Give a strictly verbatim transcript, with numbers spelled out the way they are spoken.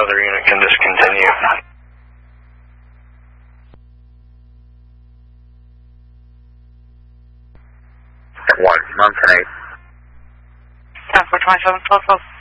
other unit can discontinue. One, Mountain eight. ten four twenty-seven, twelve twelve.